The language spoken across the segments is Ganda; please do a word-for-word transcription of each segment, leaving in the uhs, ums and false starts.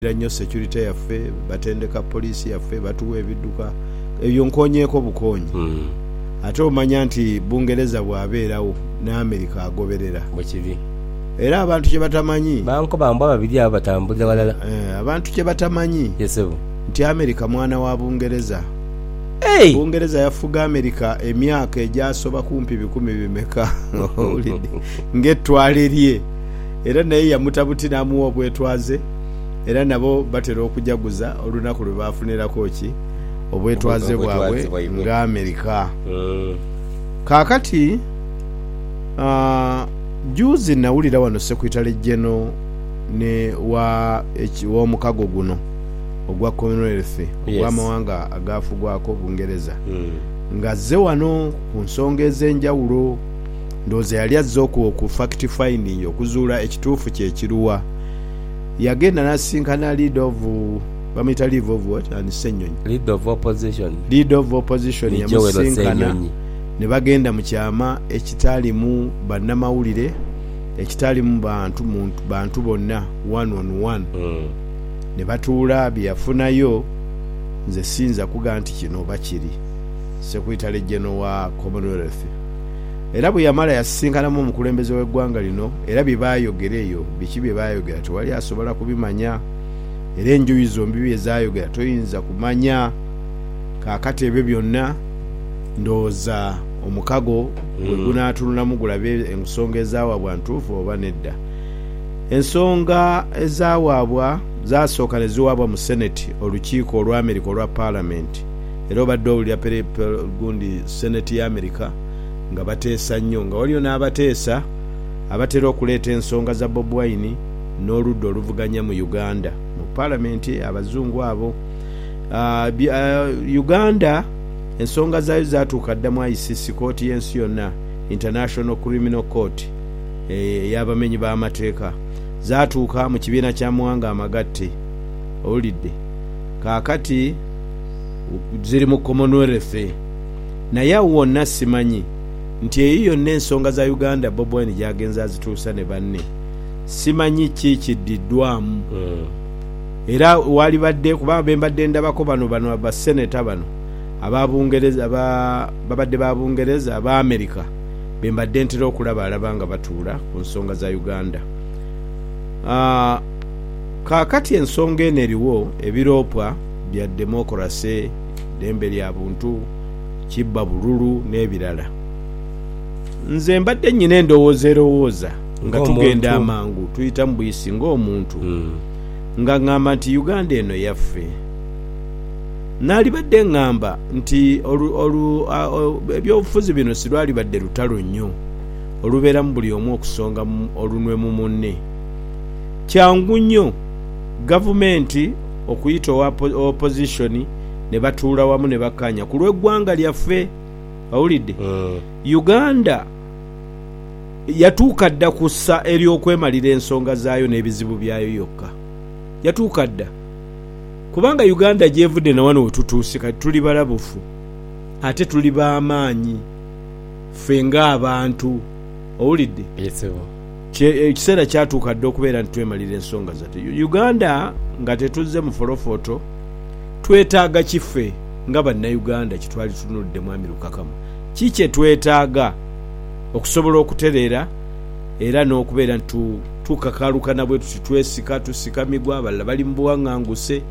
nnyo security yaffe batendeka police yaffe batuwa ebidduka ebyo nkonyeeko bukonyi mm. ate omanya nti Bungereza bwabeerawo ne America agoberera bwekibi era abantu kye batamanyi banko bambwa babiri abo batambulira walala eh, abantu kye batamanyi yesebo nti America mwana wa Bungereza hey! Bungereza yafuga America emyaka ejasoba kumpi bikumi bimeka olidde ng'ettwale lye era naye yamutabuti n'amuwa obwetwaze era nabo batera okujaguza olunaku lwe bafunirako ki obwetwaze bwabwe nga America mm. kakati uh, juzi nawulira wano Secretary General ne wa w'omukago guno ogwa Commonwealth yes. w'amawanga agafugwako Bungereza mm. ngazze wano ku nsonga ez'enjawulo ndoozi yali azze ku fact finding okuzuula ekituufu kyekiruwa yagenda nasinkana lead of bamita lead of what and Senyonyi lead of opposition lead of opposition yamusinkana ne bagenda mu kyama ekitalimu bannamawulire ekitalimu bantu muntu bantu bonna one on one mm. ne batuula byafunayo nze sinza kuga nti kino bakiri Secretary General wa Commonwealth era bwe yamala yasinkanamu omukulembeze w'eggwanga lino era bye baayogereyo biki bye baayogera tewali asobola kubimanya era enjuyi zombi ezaayogera toyinza kumanya kaakati ebyo byonna ndowooza omukago bwe mm. gunaatunulamu gulabe ensonga ezawaabwa ntuufu oba nedda ensonga ezawaabwa zaasooka ne ziwaabwa mu Senate olukiiko olwa America olwa Parliament era obadde owulira gundi Senate ya America nga bateesa nnyo nga waliyo n'abateesa abatera okuleeta ensonga za Bobi Wine n'oludda oluvuganya mu Uganda mu Parliament abazungu abo uh, uh, Uganda ensonga zaayo zaatuuka dda mu I C C kooti y'ensi yonna International Criminal Court ey'abamenyi b'amateeka zaatuuka mu kibiina kya muwanga amagatte owulidde kaakati ziri mu Commonwealth naye awo wonna simanyi nti eyo yonna ensonga za Uganda Bobi Wine gyagenza azituusa ne banne simanyi ki kiddiddwamu mm. era wali badde kuba bembadde ndabako bano bano abaseneta bano ababungereza babadde babungereza aba America bembadde ntera okulaba alabanga batuula ku nsonga za Uganda uh, kakati ensonga eno eriwo ebiroopwa bya demokrasi dembe lya buntu kibba bululu n'ebirala nze mbadde nnyina endowooza erowooza nga tugenda amangu tuyita mu buyisi ng'omuntu mm. nga ngamba nti Uganda eno yaffe naali badde ngamba nti ebyobufuzi bino silwali badde lutalo nnyo olubeera mu buli omu okusonga olunwe mu munne kyangu nnyo gavumenti okuyita owa opposition ne batuula wamu ne bakanya ku lw'eggwanga lyaffe awulidde mm. Uganda yatuuka dda kussa eryokwemalira ensonga zaayo n'ebizibu byayo yokka yatuuka dda kubanga Uganda gyevudde na wano wetutuuse kati tuli balabufu ate tuli b'amaanyi ffe ng'abantu owulidde ekiseera kyatuuka dda okubeera nti twemalira ensonga zate Uganda nga tetuzze mu folofoto twetaaga kiffe nga bannayuganda kitwali tunulidde mwami Lukakamu kikye twetaaga okusobola okutereera era n'okubeera nti tukakalukana bwe tuti twesika tusika migwa abalala bali mu buwaŋŋanguse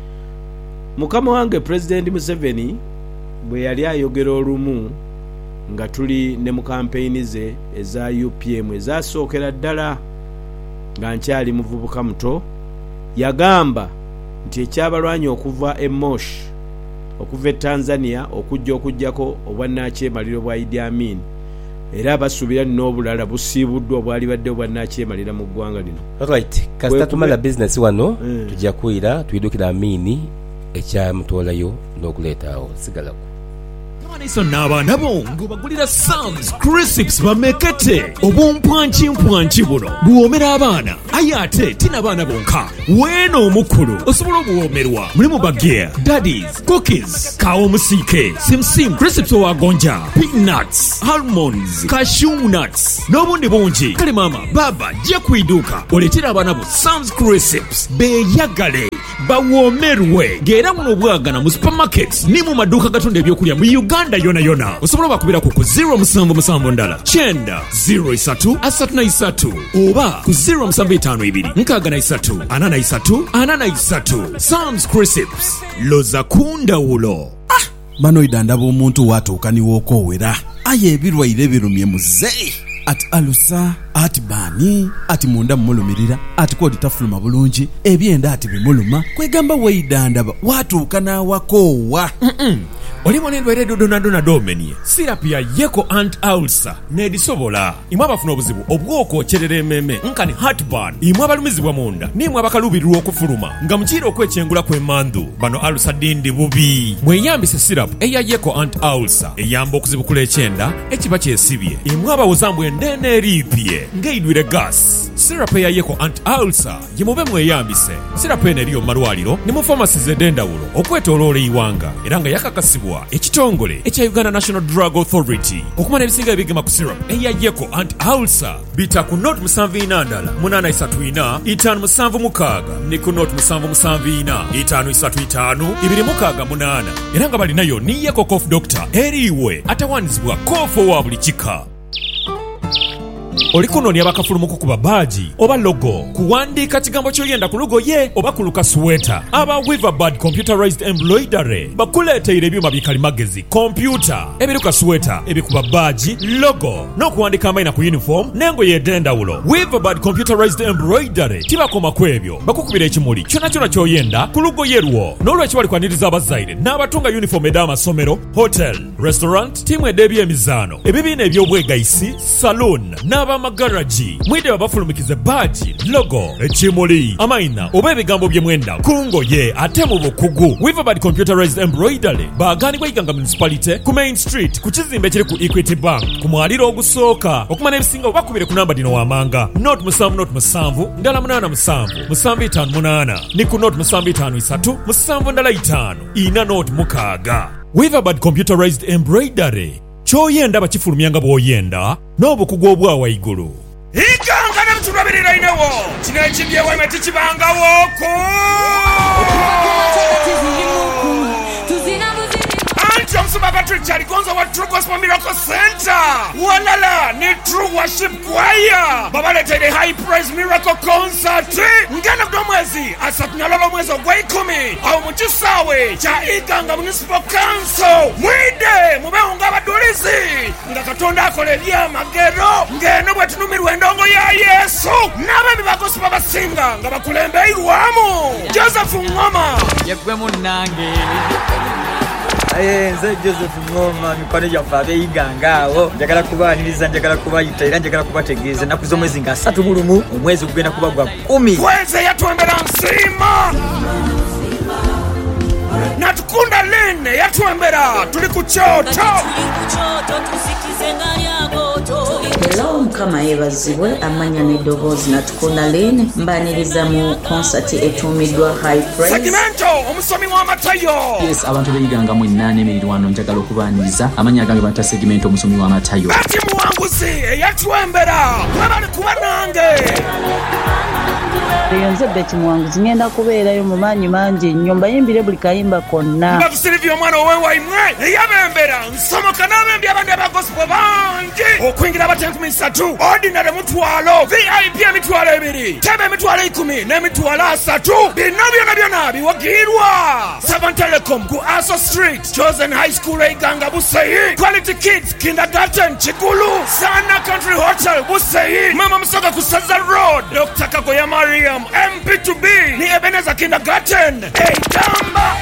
mukama wange President Museveni bwe yali ayogera olumu nga tuli ne mu kampeyini ze eza U P M ezasookera ddala nga nkyali muvubuka muto yagamba nti ekyabalwanyi okuva e Moshi okuva e Tanzania okujja okujjako obwannakyemaliro bwa Idi Amin era basuubira n'obulala busiibuddwa obwali badde obwannakyemalira mu ggwanga lino. Alright, kasita tumala business wano mm. tujja kuyira tuyidukira Amini ekyamutoolayo n'okuleetaawo sigalako Iso n'abaana bo ng'obagulira Sam's Crisps bamekete obumpwanki mpwanki buno buwoomera abaana aye ate tina baana bonka weeno omukulu osobola obuwoomerwa mulimu bageya daddies cookies kawo omusiike simsim Crisps owagonja peanuts almonds cashew nuts n'obundi bungi kale maama baba jja kwiduuka oleetera abaana bo Sam's Crisps beeyagale bawoomerwe ng'era muno obwagana mu supermarkets ni mu maduuka gatunda ebyokulya mu Uganda yona yona osobola bakubira ku zero musanvu musanvu ndala kyenda zero isatu asatu na isatu oba ku zero musanvu etaano ibiri nkaaga na isatu ana na isatu ana na isatu Sam's Crisps loza kundawulo. Ah, manoida ndaba omuntu watuuka niwookowera aye ebirwaire birumye muzeeyi ati alusa ati bani ati munda mulumirira ati kodi tafuluma bulungi ebyenda ati bimuluma kwegamba weidandaba watuuka nawakoowa. Mm-mm. Oli mwanendwere dodonadona domenie sirapu ya yeko ant ulcer nedisobola imwe abafuna obuzibu obwokwokyerera ememe nkani heartburn imwe abalumizibwa munda nimwe abakalubirirwa okufuluma nga mukiira okwekyengula kw'emandu bano ulcer dindi bubi mweyambise sirapu eya yeko ant ulcer eyamba okuzibukula ekyenda ekiba kyesibye imwe abawozambwa endeene eriipye ng'eidwire gas. Sirapu eya yeko ant ulcer gimube mweyambise sirapu eno eriyo mu malwaliro ne mu pharmacies ez'endawulo okwetooloola eiwanga era nga yakakasibwa ekitongole ekya Uganda National Drug Authority. Okumana ebisinga ebigema ku syrup eya yeko ant ulcer bita ku note musanvu ina ndala munana isatu ina itaano musanvu mukaaga ne ku note musanvu musanvu ina itaano isatu itaano ibiri mukaaga munana era nga balinayo ni yeko cough doctor eriwe atawanizibwa cough owa buli kika. Olikunonya bakafulumuku kuba baji oba logo kuwandika kigambo kyoyenda ku logo ye oba kuluka sweater aba Weaverbird computerized embroidery bakuleetera ebyuma bikalimagezi computer ebiruka sweater ebikuba baji logo n'okuwandika amayina ku uniform nengo yedendawulo. Weaverbird computerized embroidery tibakoma kwebyo bakukubira ekimuli kyona kyona kyoyenda ku logo yerwo n'olwekyo bali kwaniriza abazaire n'abatunga uniform ed'amasomero hotel restaurant timu ed'ebyo emizaano ebibiina eby'obwegayisi saloon n'aba magaraji mwide babafulumikize baji logo ekimuli amayina oba ebigambo by'emwenda kungo ye ate mu bukugu. Weaverbird computerized embroidery baganibwa Iganga municipality ku main street ku kizimbe kiri ku Equity Bank ku mwaliro ogusooka. Okumana ebisinga obakubire ku namba dino wamanga note musanvu note musanvu ndala munana musanvu musanvu itaano munana ni ku note musanvu itaano isatu musanvu ndala itaano ina note mukaaga. Weaverbird computerized embroidery kyoyenda bakifulumya nga bw'oyenda n'obukugu obwawa igulu. Iganga ne mutulabirira inewo kino ekibyewo emeti kibangawooko anti omusumba Patrick aligonza wa True Gospel Miracle Center walala ne True Worship Choir babaletere High Praise Miracle Concert ngena kudo mwezi asatu na lolo mwezi ogw'ikumi awo mu kisaawe kya Iganga Municipal Council mwide mubeunga abadulizi nga Katonda akola ebyamagero ngeno bwe tunumirwa endongo ya Yesu n'abami ba gospel basinga nga bakulembeirwamu Joseph Ngoma yegwe munnange. Aye nze Joseph Ngoma mikwano gyaffe ab'Iganga awo njagala kubaaniriza njagala kubayita era njagala kubategeeza ennaku z'omwezi nga asatu mu lumu omwezi gugenda kuba gwa kumi kweze yatwembera nsiima natukunda lene yatwembera tuli ku kyoto. Hello mukama yebazibwe amanya n'eddoboozi natukunda lene mbaniriza mu konsati etuumiddwa High Praise segmento omusomi w'amatayo. Yes, abantu b'Iganga mwenna n'emirirwano njagala okubaaniriza amanya gange bata segmento omusomi w'amatayo. Ati muwanguzi eyatwembera mwebali kuba nange Nze Beti Muwanguzi ngenda kubeerayo mu maanyi mangi nnyo mbayimbire buli kayimba konna. Batusirivya omwana owewaimwe eyabembera nsomoka n'abembi abandi aba gospel bangi okwingira abatenkumi nsatu ordinary mutwalo V I P emitwalo ebiri tebe emitwalo ikumi n'emitwalo asatu bino byona byona biwagirwa Seven Telecom ku Aso Street Chosen High School Iganga Buseyi Quality Kids Kindergarten Chikulu Sana Country Hotel Buseyi Mama Musoga ku Saza Road Doctor Kagoya Mariam M P two B ni Ebenezer Kindergarten Eitamba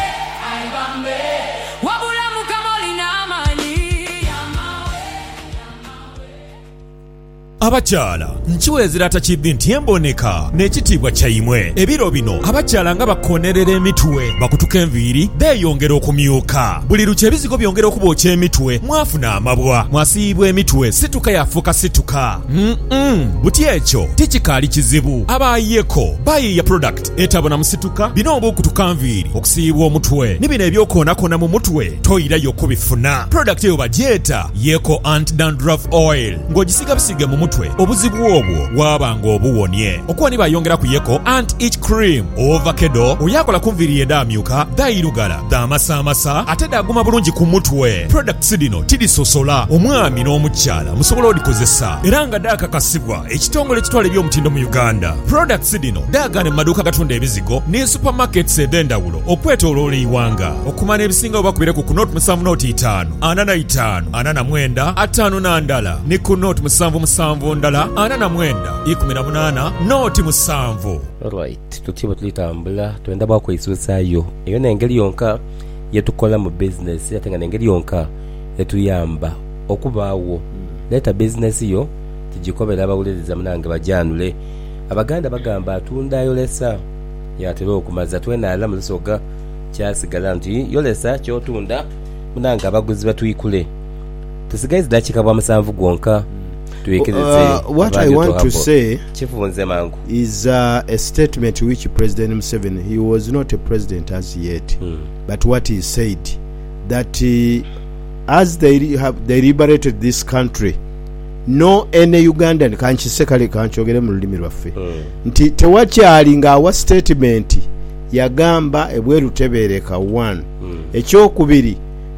abakyala nkiweezera takiddi nti emboneka n'ekitiibwa kyayimwe. Ebiro bino abakyala nga bakonerera emitwe bakutuka enviiri beeyongera okumyuka. Buli lukya ebizigo byongera okubookya emitwe mwafuna amabwa mwasiibwa emitwe situka yafuuka situka. Mm-mm. Buti ekyo tikikaali kizibu. Abayeko bayiya product etabona musituka bino obukutuka nviiri okusiibwa omutwe ne bino ebyokoonakona mu mutwe toyirayo kubifuna. Product eyo bagyeta Yeko anti-dandruff oil ng'ogisiga bisiga mu mutwe obuzibu obwo bwabanga obuwonye. Okuba nibayongera ku Yeko anti-itch cream ovakedo oyakola ku nviiri eddaamyuka daayirugala daamasaamasa ate daaguma bulungi ku mutwe. Products dino tidisosola omwami n'omukyala musobola odikozesa era nga daakakasibwa ekitongole ekitwala ebyomutindo mu Uganda. Products dino daagana mu maduuka gatunda ebizigo ne supermarkets ed'endawulo okwetooloola eiwanga. Okumana ebisinga obakubireku ku note musanvu nooti itaano ana na itaano ana na mwenda ataano na ndala ne ku note musanvu musanvu ndala ana na mwenda ikumi na munaana nooti musanvu. Alright, tutiba tulitambula twenda bwakweisuusaayo eyo n'engeri yonka yetukola mu business ate nga n'engeri yonka yetuyamba okubaawo leeta business yo tugikobera abawuliriza munange bajanule. Abaganda bagamba atunda yolesa yatera okumaza twenaala mu lusoga kyasigala nti yolesa kyotunda munange abaguzi batuyikule tusigaye zidakiika bwa musanvu gwonka tuyikirize. Uh, what I want to say kifunze mangu is uh, a statement which President Museveni, he was not a president as yet, hmm. but what he said that uh, as they have they liberated this country, no any Ugandan kanchisekale kanchogere mu lulimi lwaffe nti tewakyali ng'awa statement yagamba ebweru tebeereka one. Ekyokubiri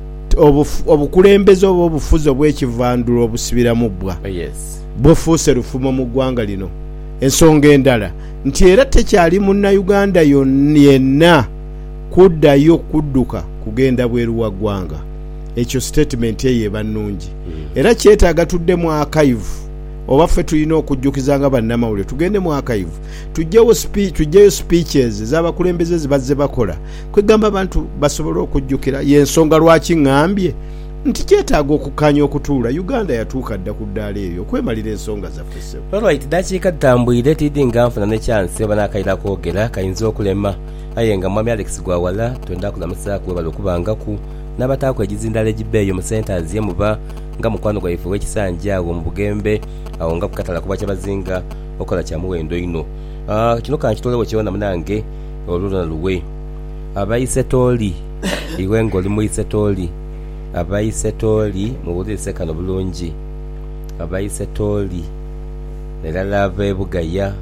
obukulembeze oba obufuzi obw'ekivandulo obusibiramu bbwa bufuuse lufumo mu ggwanga lino. Ensonga endala nti era tekyali munnayuganda yenna kuddayo kudduka kugenda bweru wa ggwanga. Ekyo statement eyo eba nnungi era kyetaaga tudde mu archive oba ffe tulina okujjukiza nga bannamawulire tugende mu archive tujjewo speech tujjeyo speeches z'abakulembeze zibazze bakola kwegamba abantu basobole okujjukira y'ensonga lwaki ŋŋambye nti kyetaaga okukanya okutuula. Uganda yatuuka dda ku ddaala eryo okwemalira ensonga zaffe ssebo. Alright, dakiika tutambwire tiddi nga nfuna ne chance oba n'akayira kwogera kayinza okulema aye nga mwami Alex Gwawala twenda kulamusa kwebala okubangaku n'abataakwegizza endala egibeeyo mu centers ye muba nga mukwano gwaife w'ekisanja awo mu Bugembe awo nga kukatala kuba kyabazinga okola kya muwendo ino. Uh, kino kankitolewo kyona munange olulona luwe abayise tooli iwe ng'oli muyise tooli abayise tooli muwulirize kano bulungi abayise tooli nerala ab'ebugaya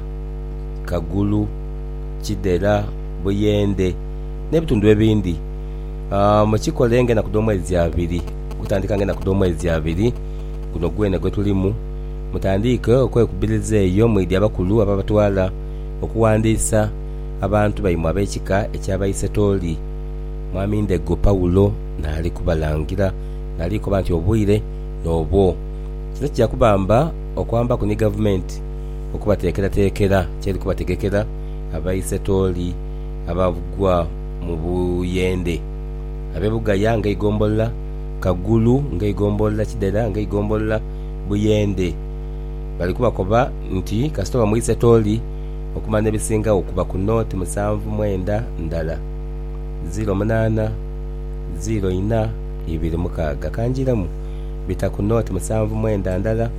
Kagulu Kidera Buyende n'ebitundu ebindi. Uh, mukikole ngenda kuda omwezi abiri kutandika ngenda kuda omwezi abiri guno gwene gwe tulimu mutandike okwekubiriza eyo mwidi abakulu ababatwala okuwandiisa abantu bayimu ab'ekika ekyabayise tooli. Mwami Ndego Paulo naali kubalangira naali kuba nti obwire n'obwo kino kijja kubamba okwamba ku ni gavumenti okubateekerateekera kyeri kubategekera abayise tooli abavugwa mu Buyende ab'ebugaya nga igombola Kagulu nga igombola Kidera nga igombola Buyende bali kubakoba nti kasitoma muyise tooli okumanya ebisinga okuba ku nooti musanvu mwenda ndala ziro munaana ziro ina ibiri mukaaga kanjiramu bita ku nooti musanvu mwenda ndala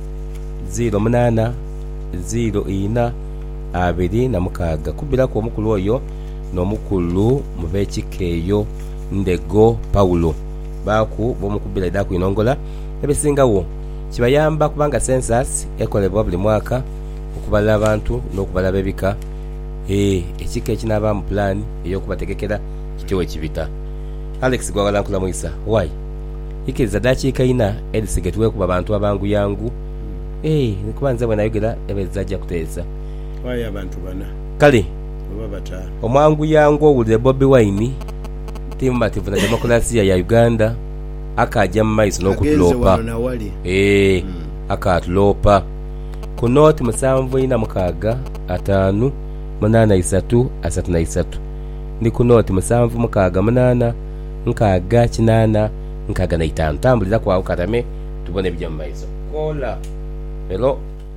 ziro munaana ziro ina abiri na mukaaga kubiraku omukulu oyo n'omukulu mu b'ekika eyo Ndego Paulo baku bomukubira idaku inongola ebisingawo kibayamba kubanga census ekolebwa buli mwaka okubala abantu n'okubala bebika eh ekika ekinaba mu plan eyokubategekera kitiwe kibita. Alex Gwawala nkula Muisa why ikiriza dakiika ina edisigetwe kuba abantu abangu yangu eh nikubanza bwe nayogera ebezajja kuteesa why abantu bana kale oba batano omwangu yangu owulire Bobi Wine timbativu na demokrasia ya Uganda akajja mu maiso n'okutulopa eh hmm. akatulopa ku nooti musanvu ina mukaaga ataano munaana isatu asatu na isatu ni ku nooti musanvu mukaaga munaana nkaaga kinaana nkaaga na itaano tambulira kwawo katame tubone bijja mu maiso kola hello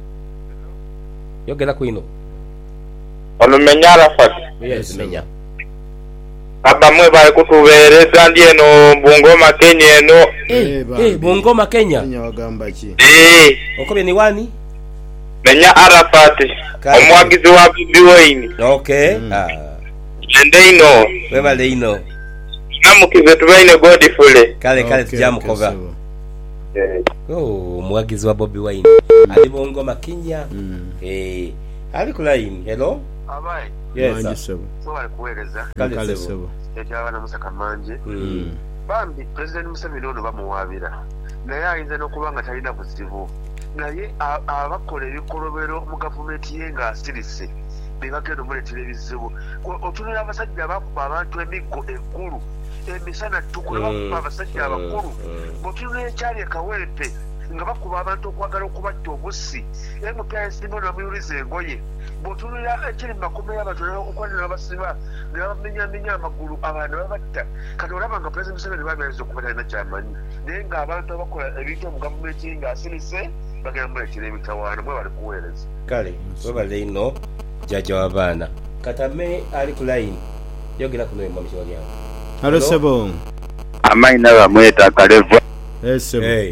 yogera kwino ono menya Arafat yes menya aba mwe bali kutubereza ndi eno Bungoma Kenya eno eh eh Bungoma Kenya Kenya wagamba ki eh okobye ni wani menya Arafat omwagizi wa Bobi Wine okay mm. ah ende ino weba le ino namukize tubaine Godfrey kale kale okay, tujamukova okay, eh oh mwagizi wa Bobi Wine ali Bungoma Kenya mm. eh ali kulaini hello abai yes sir so wali kuweleza kale sir ejawa na Musa Kamanje mm. bambi president Museveni ono bamuwabira naye ayinza n'okubanga talina buzibu naye abakola ebikolobero mu gavumenti ye nga asirise bebagenda omuleetera ebizibu otunula abasajja abakuba abantu emiggo eggulu emisana tukula bakuba abasajja abakulu bw'otunula ekyali ekaweepe nga bakuba abantu okwagala okubatta obussi M P I C bona bamuyuliza engoye bw'otunula ekiri mu makumi y'abantu okwanira abasiba ne babamenyamenya amagulu abantu babatta kati olaba nga President Museveni babyaliza okuba talina kyamanyi naye ng'abantu abakola ebintu mu gavumenti nga asirise bagenda muleetera emitawaana mwe bali kuweereza kale webale ino jaja w'abaana katame ali ku line yogera kuno mu mishoro yangu halo sebo amaina bamweta Kalevo yes sebo hey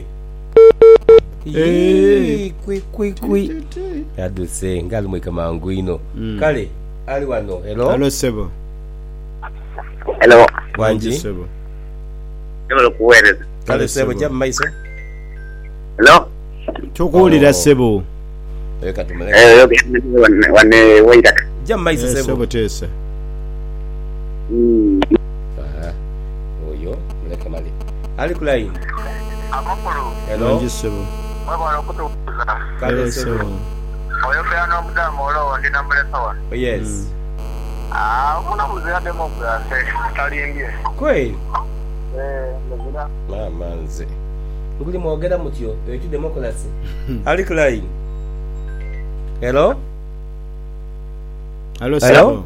eh kwi kwi kwi yaduse ngali mweka mangu ino mm. kale ali wano hello halo sebo hello wanji sebo yolo kuwereza kale sebo jam maiso hello tukuulira sebo eka tumeleka eh yoge wane wane waida jam maiso sebo sebo tesa mm aha oyo meleka mali ali ku line amakulu hello wanji sebo mwabona okutuuza kale sebo oyogera n'omudamu olwo ndi namuleka wano yes ah munamuze ya demokrasi talimbye kweli eh ndazira mama nze nguli mwogera mutyo etu democracy ali ku line hello halo sebo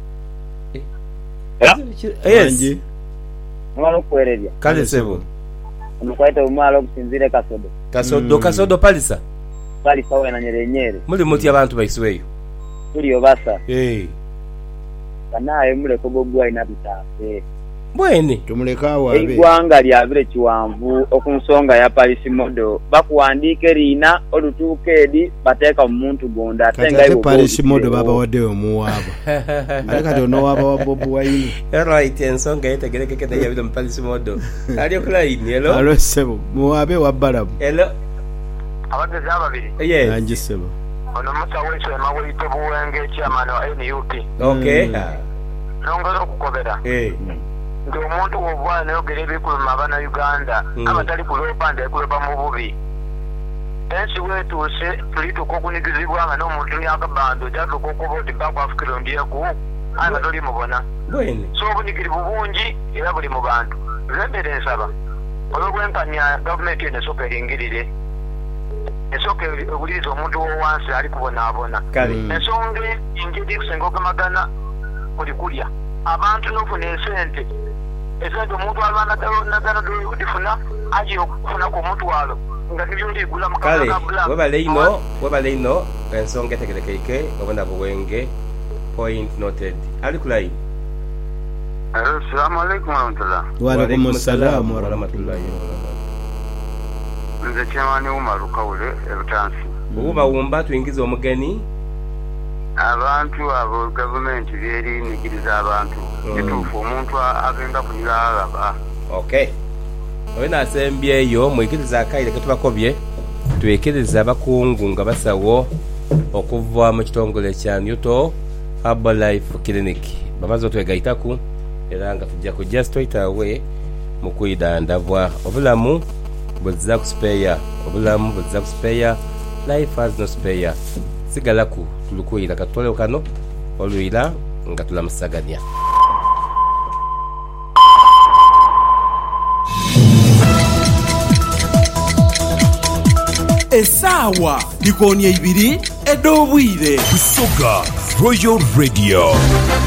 yes mwana kuwereria kale sebo omukwaita omwalo okusinzire kasodo kasodo mm. kasodo palisa palisa wena nyerenyere muli muti abantu baisweyo tuli obasa eh hey. kanaye muleko gogwa ina bitafe bwene tumuleka wabe igwanga lyabire kiwanvu okunsonga ya palisi modo bakuwandike rina olutukedi bateka omuntu gonda atenga ibo palisi modo baba wade omuwaba alika dono waba wa Bobi Wine right ensonga yetegereke kete yabire mu palisi modo ali ku line hello halo sebo muwabe wa balabu hello abagezi ababiri yes anji sebo ono musa weso emawulite buwenge chairman wa N U P okay mm. nongera okukobera eh ndi omuntu w'obwana yogera ebikulu mu abaana Uganda mm. abatali kulopa ndekulopa mu bubi ensi wetuuse tulituuka okunigizibwa nga n'omuntu nyakabando kyatuuka okuba oti bakwafukira ndyeku anga toli mubona so obunyigirivu bungi era buli mu bantu lembere nsaba olw'obwenkanya gavumenti eno esooka eringirire esooka ewuliriza omuntu w'owansi ali kubonaabona ensonga engeri kusenga ogemagana buli kulya abantu n'ofuna esente esente omuntu alwanagana dolifuna agiye okufuna ku mutwalo nga nibyoligula kale webale ino webale ino ensonga etegerekeike obona buwenge point noted ali ku line assalamu alaikum warahmatullah wa alaikum assalam wa rahmatullahi wa barakatuh nze kyamani Umaru Kawule ebutansi uba wumba tuingize omugeni abantu abo gavumenti byeri nigiriza abantu kituufu omuntu agenda kugira alaba okay wena asembyeyo mwikiriza akaire ketubakobye twekiriza abakungu nga basawo okuva mu kitongole kya Newto Herbalife Clinic bamaze otwegaitaku era nga tujja kujja straight away mu kwidandavwa obulamu buzza kuspare obulamu buzza kuspare life has no spare sigalaku tulukuira katole kano olwira nga tulamusaganya esawa likonia ibiri edobwire Busoga Royal Radio.